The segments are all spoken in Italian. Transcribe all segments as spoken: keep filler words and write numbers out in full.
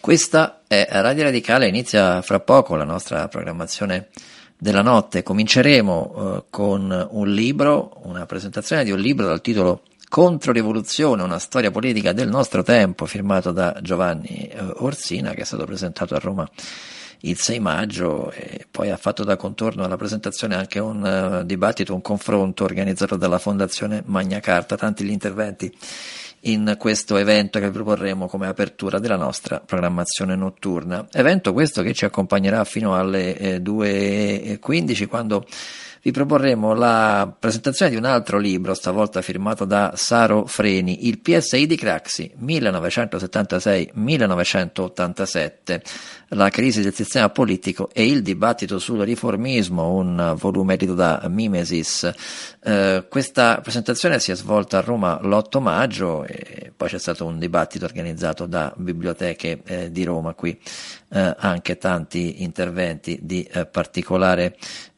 Questa è Radio Radicale, inizia fra poco la nostra programmazione della notte. Cominceremo eh, con un libro, una presentazione di un libro dal titolo Controrivoluzione, una storia politica del nostro tempo, firmato da Giovanni eh, Orsina, che è stato presentato a Roma il sei maggio, e poi ha fatto da contorno alla presentazione anche un uh, dibattito, un confronto organizzato dalla Fondazione Magna Carta. Tanti gli interventi in questo evento che proporremo come apertura della nostra programmazione notturna. Evento questo che ci accompagnerà fino alle eh, due e quindici, quando vi proporremo la presentazione di un altro libro, stavolta firmato da Saro Freni, Il P S I di Craxi, millenovecentosettantasei millenovecentottantasette, la crisi del sistema politico e il dibattito sul riformismo, un volume edito da Mimesis. Eh, questa presentazione si è svolta a Roma l'otto maggio e poi c'è stato un dibattito organizzato da biblioteche eh, di Roma, qui eh, anche tanti interventi di eh, particolare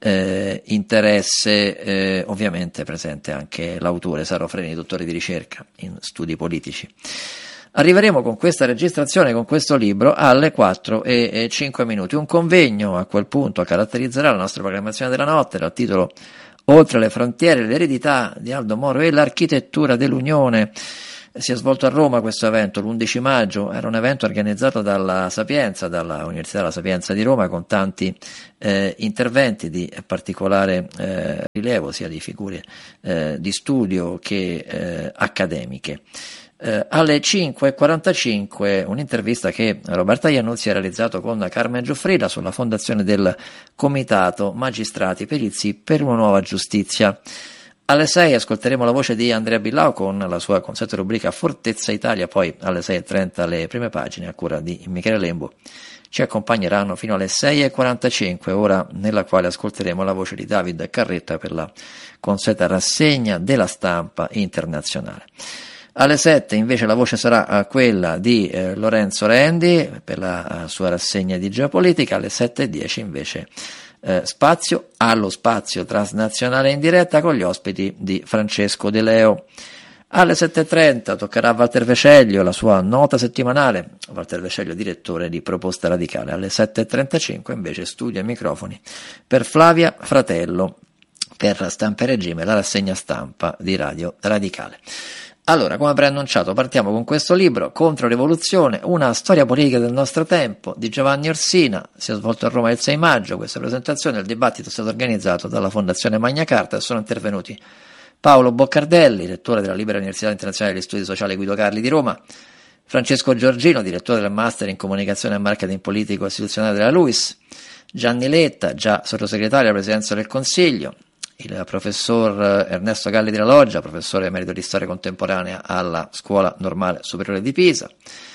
eh, interesse, eh, ovviamente presente anche l'autore Saro Freni, dottore di ricerca in studi politici. Arriveremo con questa registrazione, con questo libro, alle quattro e cinque minuti. Un convegno a quel punto caratterizzerà la nostra programmazione della notte, dal titolo Oltre le frontiere, l'eredità di Aldo Moro e l'architettura dell'Unione. Si è svolto a Roma questo evento l'undici maggio, era un evento organizzato dalla Sapienza, dalla Università della Sapienza di Roma, con tanti eh, interventi di particolare eh, rilievo, sia di figure eh, di studio che eh, accademiche. Eh, alle cinque e quarantacinque un'intervista che Roberta Iannuzzi ha realizzato con Carmen Giuffrida sulla fondazione del Comitato Magistrati Perizi per una nuova giustizia. Alle sei ascolteremo la voce di Andrea Billao con la sua consueta rubrica Fortezza Italia, poi alle sei e trenta le prime pagine a cura di Michele Lembo ci accompagneranno fino alle sei e quarantacinque, ora nella quale ascolteremo la voce di David Carretta per la consueta rassegna della stampa internazionale. Alle sette invece la voce sarà quella di eh, Lorenzo Rendi per la uh, sua rassegna di geopolitica. Alle sette e dieci invece eh, spazio allo spazio transnazionale in diretta con gli ospiti di Francesco De Leo. Alle sette e trenta toccherà a Walter Veceglio la sua nota settimanale, Walter Veceglio direttore di Proposta Radicale. Alle sette e trentacinque invece studio e microfoni per Flavia Fratello per Stampa e Regime, la rassegna stampa di Radio Radicale. Allora, come preannunciato, partiamo con questo libro, Controrivoluzione, una storia politica del nostro tempo, di Giovanni Orsina. Si è svolto a Roma il sei maggio questa presentazione, il dibattito è stato organizzato dalla Fondazione Magna Carta e sono intervenuti Paolo Boccardelli, direttore della Libera Università Internazionale degli Studi Sociali Guido Carli di Roma, Francesco Giorgino, direttore del Master in Comunicazione e Marketing Politico Istituzionale della LUISS, Gianni Letta, già sottosegretario alla Presidenza del Consiglio, il professor Ernesto Galli della Loggia, professore emerito di storia contemporanea alla Scuola Normale Superiore di Pisa,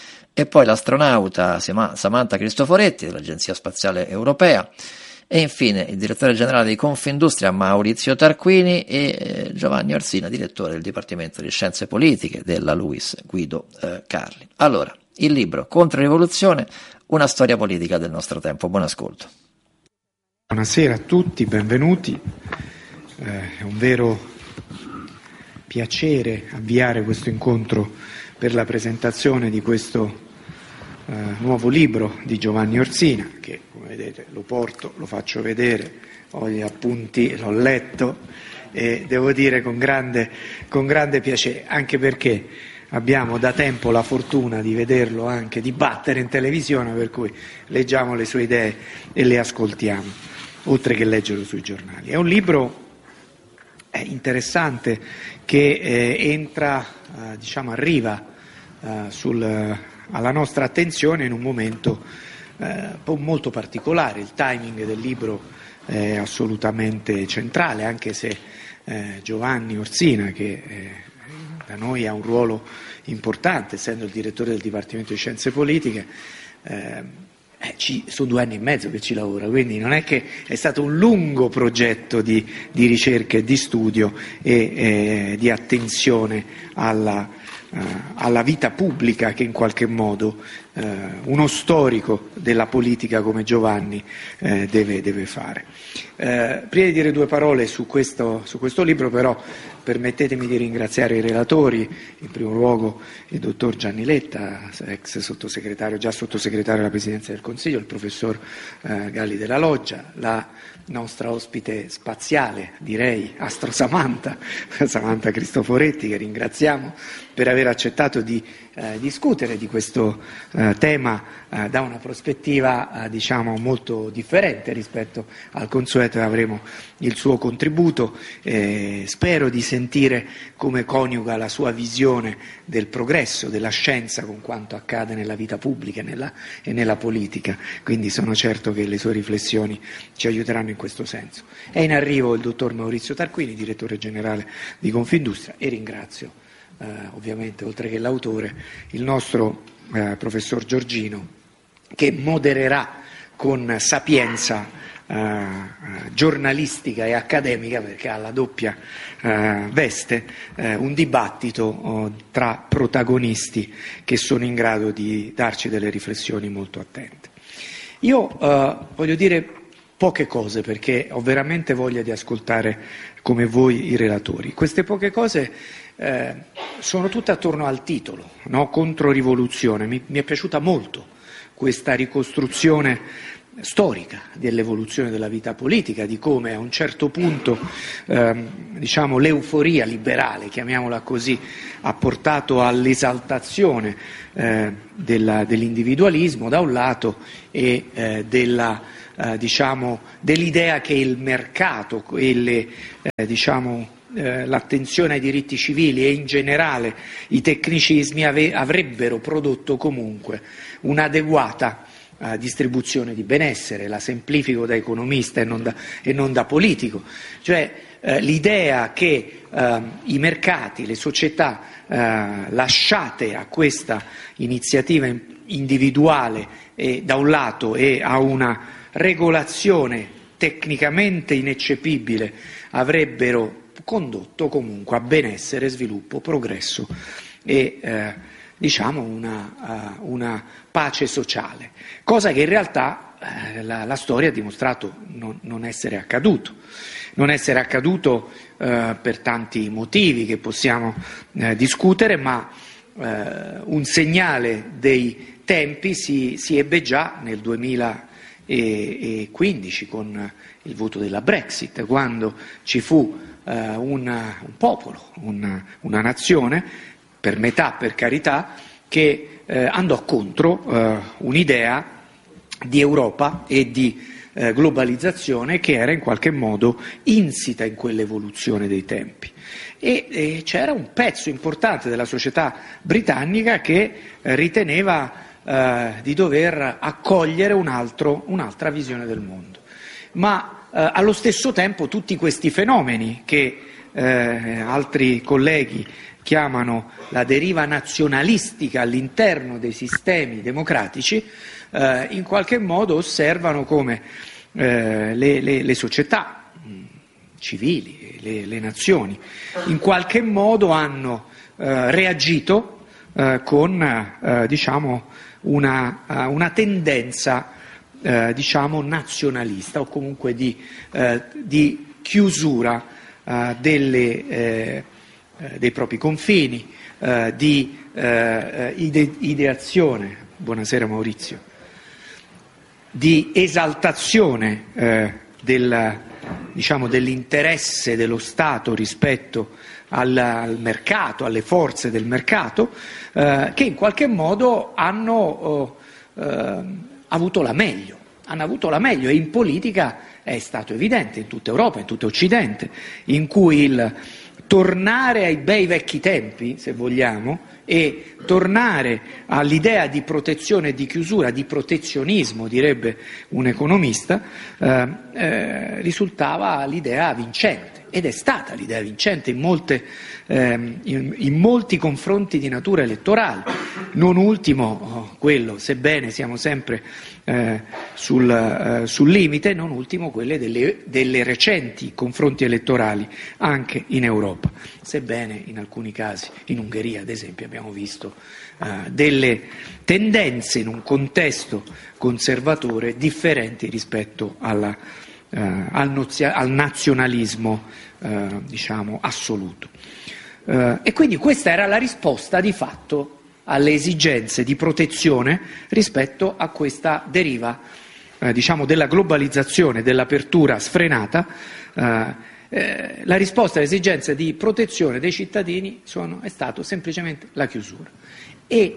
e poi l'astronauta Samantha Cristoforetti dell'Agenzia Spaziale Europea, e infine il direttore generale di Confindustria Maurizio Tarquini e Giovanni Orsina, direttore del Dipartimento di Scienze Politiche della LUISS Guido eh, Carli. Allora, il libro Controrivoluzione, una storia politica del nostro tempo. Buon ascolto. Buonasera a tutti, benvenuti. È un vero piacere avviare questo incontro per la presentazione di questo eh, nuovo libro di Giovanni Orsina, che come vedete lo porto, lo faccio vedere, ho gli appunti, l'ho letto e devo dire con grande, con grande piacere, anche perché abbiamo da tempo la fortuna di vederlo anche dibattere in televisione, per cui leggiamo le sue idee e le ascoltiamo, oltre che leggerlo sui giornali. È un libro È interessante che eh, entra, eh, diciamo, arriva eh, sul, alla nostra attenzione in un momento eh, molto particolare. Il timing del libro è assolutamente centrale, anche se eh, Giovanni Orsina, che eh, da noi ha un ruolo importante, essendo il direttore del Dipartimento di Scienze Politiche, eh, Eh, ci, sono due anni e mezzo che ci lavora, quindi non è che è stato un lungo progetto di, di ricerca e di studio e eh, di attenzione alla, uh, alla vita pubblica che in qualche modo uh, uno storico della politica come Giovanni uh, deve, deve fare. Uh, prima di dire due parole su questo, su questo libro, però permettetemi di ringraziare i relatori, in primo luogo il dottor Gianni Letta, ex sottosegretario, già sottosegretario della Presidenza del Consiglio, il professor eh, Galli della Loggia, la nostra ospite spaziale, direi, Astro Samantha, Samantha Cristoforetti, che ringraziamo per aver accettato di eh, discutere di questo eh, tema eh, da una prospettiva eh, diciamo molto differente rispetto al consueto, e avremo il suo contributo. Eh, spero di sentire come coniuga la sua visione del progresso della scienza con quanto accade nella vita pubblica e nella, e nella politica, quindi sono certo che le sue riflessioni ci aiuteranno in questo senso. È in arrivo il dottor Maurizio Tarquini, direttore generale di Confindustria, e ringrazio eh, ovviamente, oltre che l'autore, il nostro eh, professor Giorgino, che modererà con sapienza eh, giornalistica e accademica, perché ha la doppia eh, veste, eh, un dibattito oh, tra protagonisti che sono in grado di darci delle riflessioni molto attente. Io eh, voglio dire poche cose, perché ho veramente voglia di ascoltare come voi i relatori. Queste poche cose eh, sono tutte attorno al titolo, no? Controrivoluzione. Mi, mi è piaciuta molto questa ricostruzione storica dell'evoluzione della vita politica, di come a un certo punto ehm, diciamo, l'euforia liberale, chiamiamola così, ha portato all'esaltazione eh, della, dell'individualismo da un lato e eh, della, eh, diciamo, dell'idea che il mercato e le, eh, diciamo, eh, l'attenzione ai diritti civili e in generale i tecnicismi ave- avrebbero prodotto comunque un'adeguata Uh, distribuzione di benessere. La semplifico da economista e non da, e non da politico, cioè uh, l'idea che uh, i mercati, le società uh, lasciate a questa iniziativa individuale e, da un lato, e a una regolazione tecnicamente ineccepibile, avrebbero condotto comunque a benessere, sviluppo, progresso e uh, diciamo una, uh, una pace sociale, cosa che in realtà eh, la, la storia ha dimostrato non, non essere accaduto, non essere accaduto eh, per tanti motivi che possiamo eh, discutere, ma eh, un segnale dei tempi si, si ebbe già nel duemilaquindici con il voto della Brexit, quando ci fu eh, una, un popolo, una, una nazione, per metà per carità, che eh, andò contro eh, un'idea di Europa e di eh, globalizzazione che era in qualche modo insita in quell'evoluzione dei tempi. E, e c'era un pezzo importante della società britannica che eh, riteneva eh, di dover accogliere un altro, un'altra visione del mondo. Ma eh, allo stesso tempo tutti questi fenomeni che eh, altri colleghi chiamano la deriva nazionalistica all'interno dei sistemi democratici, eh, in qualche modo osservano come eh, le, le, le società mh, civili, le, le nazioni, in qualche modo hanno eh, reagito eh, con eh, diciamo una, uh, una tendenza eh, diciamo nazionalista, o comunque di, eh, di chiusura eh, delle eh, dei propri confini, eh, di eh, ide- ideazione, buonasera Maurizio, di esaltazione eh, del, diciamo, dell'interesse dello Stato rispetto al, al mercato, alle forze del mercato, eh, che in qualche modo hanno eh, avuto la meglio, hanno avuto la meglio, e in politica è stato evidente, in tutta Europa, in tutto Occidente, in cui il tornare ai bei vecchi tempi, se vogliamo, e tornare all'idea di protezione e di chiusura, di protezionismo, direbbe un economista, eh, eh, risultava l'idea vincente. Ed è stata l'idea vincente in, molte, ehm, in, in molti confronti di natura elettorale, non ultimo oh, quello, sebbene siamo sempre eh, sul, eh, sul limite, non ultimo quelle delle, delle recenti confronti elettorali anche in Europa, sebbene in alcuni casi, in Ungheria ad esempio, abbiamo visto eh, delle tendenze in un contesto conservatore differenti rispetto alla eh, al, nozia- al nazionalismo eh, diciamo assoluto. Eh, e quindi questa era la risposta di fatto alle esigenze di protezione rispetto a questa deriva eh, diciamo della globalizzazione, dell'apertura sfrenata. Eh, eh, la risposta alle esigenze di protezione dei cittadini sono, è stato semplicemente la chiusura. E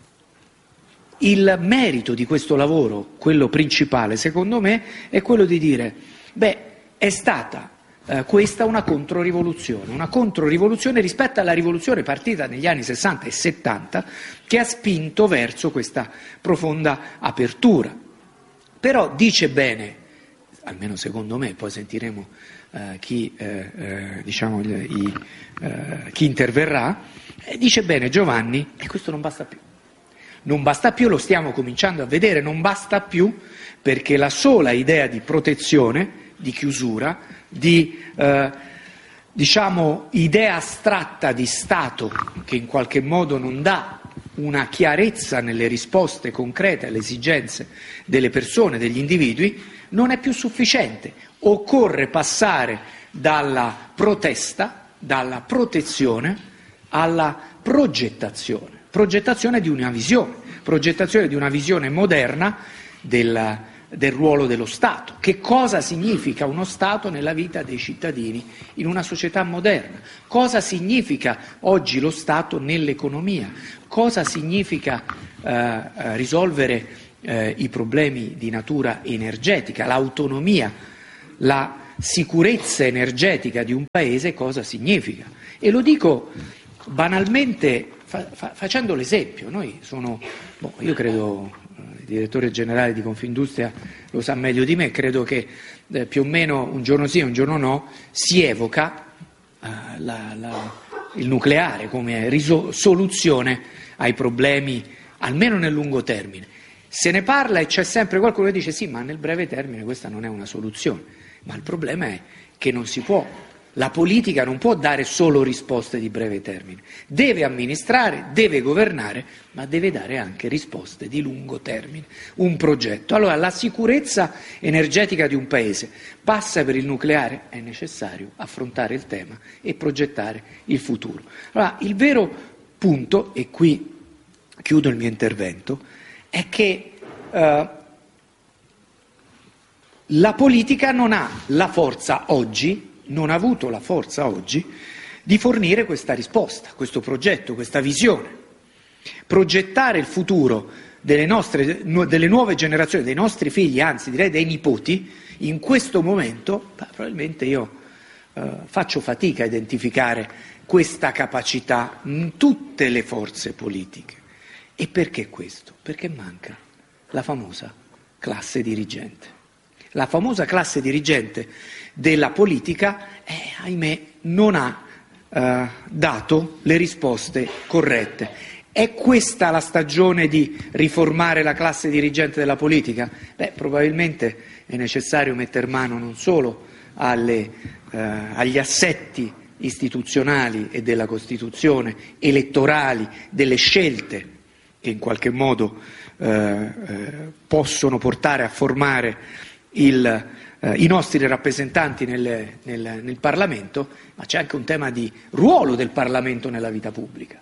il merito di questo lavoro, quello principale secondo me, è quello di dire, beh, è stata eh, questa una controrivoluzione, una controrivoluzione rispetto alla rivoluzione partita negli anni sessanta e settanta che ha spinto verso questa profonda apertura. Però dice bene, almeno secondo me, poi sentiremo eh, chi, eh, eh, diciamo, i, i, eh, chi interverrà, eh, dice bene Giovanni, e questo non basta più. Non basta più, lo stiamo cominciando a vedere, non basta più perché la sola idea di protezione, di chiusura, di eh, diciamo idea astratta di Stato che in qualche modo non dà una chiarezza nelle risposte concrete alle esigenze delle persone, degli individui, non è più sufficiente. Occorre passare dalla protesta, dalla protezione alla progettazione. Progettazione di una visione, progettazione di una visione moderna del, del ruolo dello Stato. Che cosa significa uno Stato nella vita dei cittadini in una società moderna? Cosa significa oggi lo Stato nell'economia? Cosa significa eh, risolvere eh, i problemi di natura energetica, l'autonomia, la sicurezza energetica di un paese? Cosa significa? E lo dico banalmente Fa, fa, facendo l'esempio, noi sono, boh, io credo, il direttore generale di Confindustria lo sa meglio di me, credo che eh, più o meno un giorno sì e un giorno no si evoca eh, la, la, il nucleare come riso- soluzione ai problemi, almeno nel lungo termine. Se ne parla e c'è sempre qualcuno che dice sì, ma nel breve termine questa non è una soluzione, ma il problema è che non si può. La politica non può dare solo risposte di breve termine, deve amministrare, deve governare, ma deve dare anche risposte di lungo termine, un progetto. Allora la sicurezza energetica di un paese passa per il nucleare, è necessario affrontare il tema e progettare il futuro. Allora il vero punto, e qui chiudo il mio intervento, è che eh, la politica non ha la forza oggi, non ha avuto la forza oggi di fornire questa risposta, questo progetto, questa visione. Progettare il futuro delle, nostre, delle nuove generazioni, dei nostri figli, anzi direi dei nipoti, in questo momento, beh, probabilmente io eh, faccio fatica a identificare questa capacità in tutte le forze politiche. E perché questo? Perché manca la famosa classe dirigente. La famosa classe dirigente della politica, eh, ahimè, non ha eh, dato le risposte corrette. È questa la stagione di riformare la classe dirigente della politica? Beh, probabilmente è necessario metter mano non solo alle, eh, agli assetti istituzionali e della Costituzione, elettorali, delle scelte che in qualche modo eh, eh, possono portare a formare il, eh, i nostri rappresentanti nel, nel, nel Parlamento, ma c'è anche un tema di ruolo del Parlamento nella vita pubblica.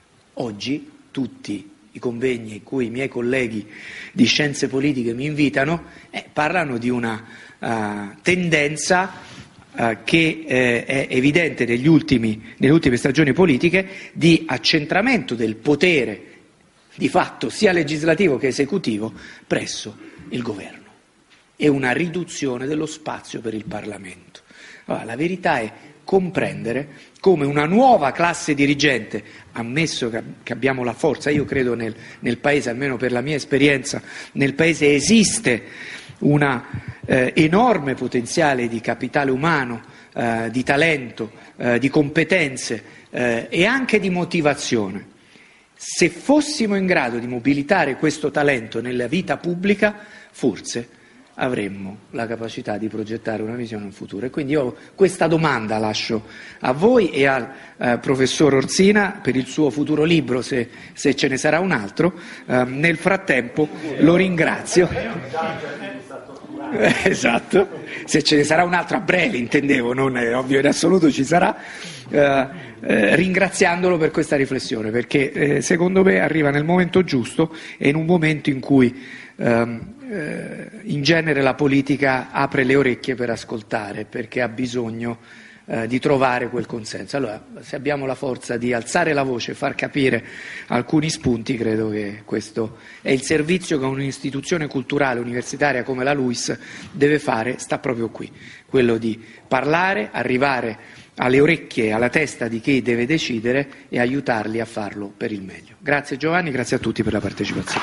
Oggi tutti i convegni in cui i miei colleghi di scienze politiche mi invitano eh, parlano di una uh, tendenza uh, che eh, è evidente negli ultimi, nelle ultime stagioni politiche di accentramento del potere di fatto sia legislativo che esecutivo presso il governo e una riduzione dello spazio per il Parlamento. Allora, la verità è comprendere come una nuova classe dirigente, ammesso che abbiamo la forza, io credo nel, nel Paese, almeno per la mia esperienza, nel Paese esiste un eh, enorme potenziale di capitale umano, eh, di talento, eh, di competenze eh, e anche di motivazione. Se fossimo in grado di mobilitare questo talento nella vita pubblica, forse avremmo la capacità di progettare una visione in futuro. E quindi io questa domanda lascio a voi e al eh, professor Orsina per il suo futuro libro, se, se ce ne sarà un altro. Eh, nel frattempo lo ringrazio. Esatto, se ce ne sarà un altro a breve, intendevo, non è ovvio in assoluto ci sarà, eh, eh, ringraziandolo per questa riflessione, perché eh, secondo me arriva nel momento giusto e in un momento in cui ehm, eh, in genere la politica apre le orecchie per ascoltare, perché ha bisogno eh, di trovare quel consenso. Allora, se abbiamo la forza di alzare la voce e far capire alcuni spunti, credo che questo è il servizio che un'istituzione culturale universitaria come la LUISS deve fare, sta proprio qui, quello di parlare, arrivare alle orecchie e alla testa di chi deve decidere e aiutarli a farlo per il meglio. Grazie Giovanni, grazie a tutti per la partecipazione.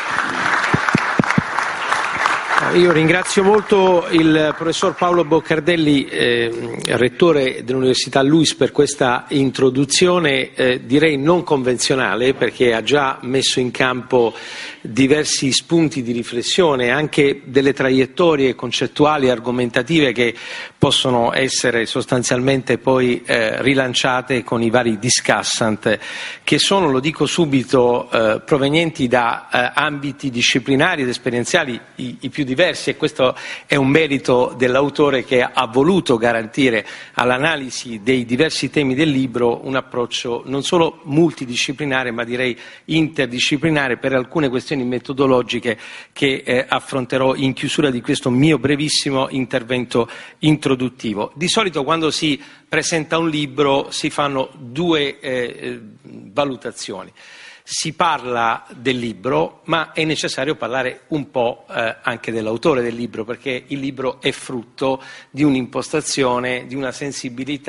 Io ringrazio molto il professor Paolo Boccardelli, eh, rettore dell'Università LUISS, per questa introduzione eh, direi non convenzionale, perché ha già messo in campo diversi spunti di riflessione, anche delle traiettorie concettuali e argomentative che possono essere sostanzialmente poi eh, rilanciate con i vari discussant, che sono, lo dico subito, eh, provenienti da eh, ambiti disciplinari ed esperienziali i, i più diversi, e questo è un merito dell'autore, che ha voluto garantire all'analisi dei diversi temi del libro un approccio non solo multidisciplinare, ma direi interdisciplinare, per alcune questioni metodologiche che eh, affronterò in chiusura di questo mio brevissimo intervento introduttivo. Di solito quando si presenta un libro si fanno due eh, valutazioni. Si parla del libro, ma è necessario parlare un po' eh, anche dell'autore del libro, perché il libro è frutto di un'impostazione, di una sensibilità